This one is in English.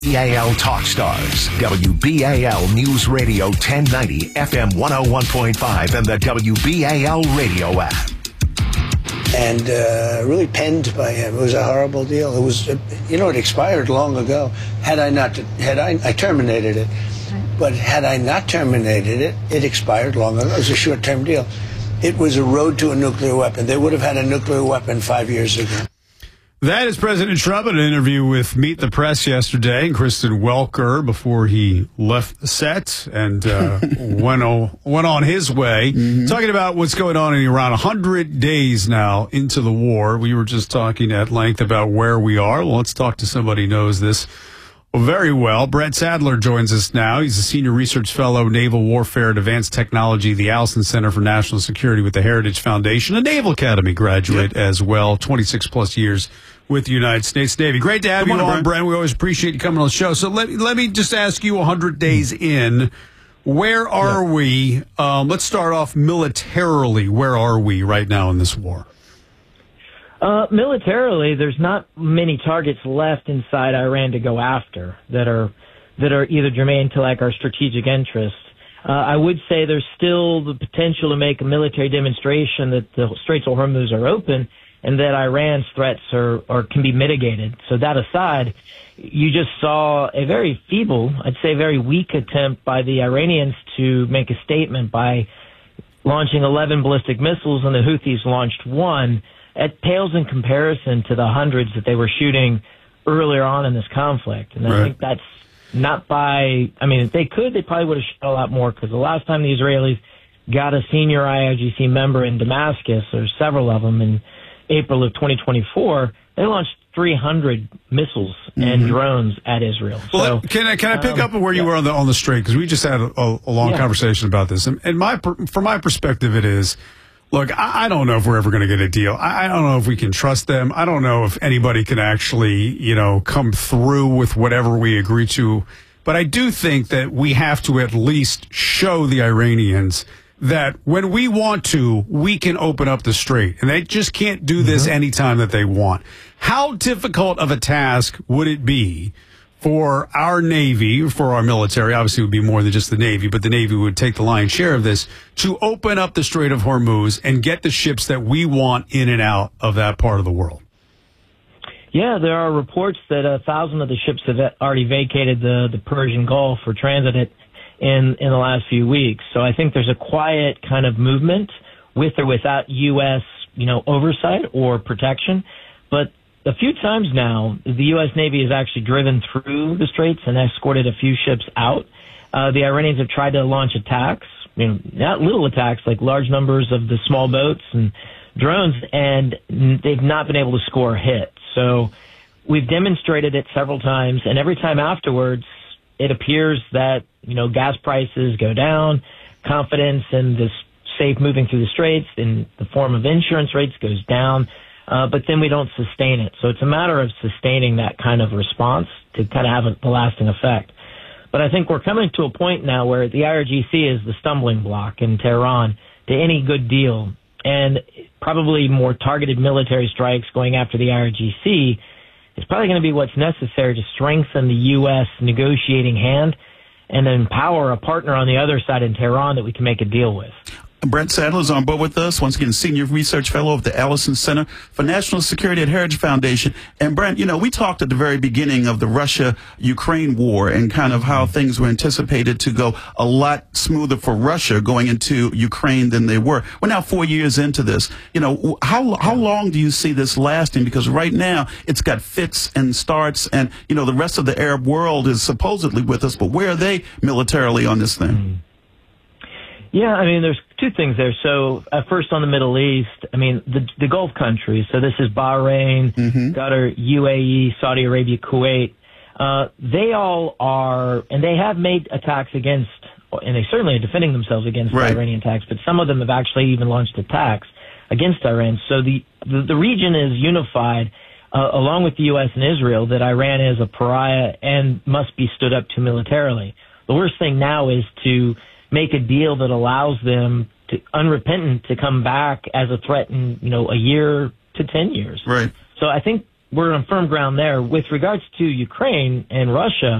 WBAL Talk Stars, WBAL News Radio 1090, FM 101.5, and the WBAL radio app. And really penned by him. It was a horrible deal. It was, it expired long ago. I terminated it. But had I not terminated it, it expired long ago. It was a short-term deal. It was a road to a nuclear weapon. They would have had a nuclear weapon 5 years ago. That is President Trump in an interview with Meet the Press yesterday, and Kristen Welker before he left the set and went on his way, talking about what's going on in Iran. 100 days now into the war. We were just talking at length about where we are. Well, let's talk to somebody who knows this very well. Brett Sadler joins us now. He's a senior research fellow, Naval Warfare and Advanced Technology, the Allison Center for National Security with the Heritage Foundation, a Naval Academy graduate as well, 26 plus years with the United States Navy. Great to have you on, Brent. We always appreciate you coming on the show. So let me just ask you, 100 days in, where are we? Let's start off militarily. Where are we right now in this war? Militarily, there's not many targets left inside Iran to go after that are either germane to like our strategic interests. I would say there's still the potential to make a military demonstration that the Straits of Hormuz are open and that Iran's threats can be mitigated. So that aside, you just saw a very feeble, I'd say very weak attempt by the Iranians to make a statement by launching 11 ballistic missiles, and the Houthis launched one. It pales in comparison to the hundreds that they were shooting earlier on in this conflict. And I think that's not if they could, they probably would have shot a lot more, because the last time the Israelis got a senior IRGC member in Damascus, or several of them, in April of 2024, they launched 300 missiles and drones at Israel. Well, so, can I pick up where you were on the strait? Because we just had a long conversation about this. And from my perspective, it is, look, I don't know if we're ever going to get a deal. I don't know if we can trust them. I don't know if anybody can actually, come through with whatever we agree to. But I do think that we have to at least show the Iranians that when we want to, we can open up the strait. And they just can't do this anytime that they want. How difficult of a task would it be for our Navy, for our military? Obviously it would be more than just the Navy, but the Navy would take the lion's share of this, to open up the Strait of Hormuz and get the ships that we want in and out of that part of the world? Yeah, there are reports that 1,000 of the ships have already vacated the Persian Gulf for transit in the last few weeks. So I think there's a quiet kind of movement with or without U.S. oversight or protection. But a few times now, the U.S. Navy has actually driven through the straits and escorted a few ships out. The Iranians have tried to launch attacks, not little attacks, like large numbers of the small boats and drones, and they've not been able to score a hit. So we've demonstrated it several times, and every time afterwards, it appears that, gas prices go down, confidence in this safe moving through the straits in the form of insurance rates goes down. But then we don't sustain it. So it's a matter of sustaining that kind of response to kind of have a lasting effect. But I think we're coming to a point now where the IRGC is the stumbling block in Tehran to any good deal. And probably more targeted military strikes going after the IRGC is probably going to be what's necessary to strengthen the U.S. negotiating hand and empower a partner on the other side in Tehran that we can make a deal with. Brett Sadler is on board with us, once again, Senior Research Fellow of the Allison Center for National Security at Heritage Foundation. And Brent, we talked at the very beginning of the Russia-Ukraine war and kind of how things were anticipated to go a lot smoother for Russia going into Ukraine than they were. We're now 4 years into this. How long do you see this lasting? Because right now it's got fits and starts, and, the rest of the Arab world is supposedly with us, but where are they militarily on this thing? Yeah, there's two things there. So first on the Middle East, the Gulf countries, so this is Bahrain, Qatar, UAE, Saudi Arabia, Kuwait, they all are, and they have made attacks against, and they certainly are defending themselves against Iranian attacks, but some of them have actually even launched attacks against Iran. So the region is unified, along with the U.S. and Israel, that Iran is a pariah and must be stood up to militarily. The worst thing now is to make a deal that allows them to unrepentant to come back as a threat in, a year to 10 years. Right. So I think we're on firm ground there. With regards to Ukraine and Russia,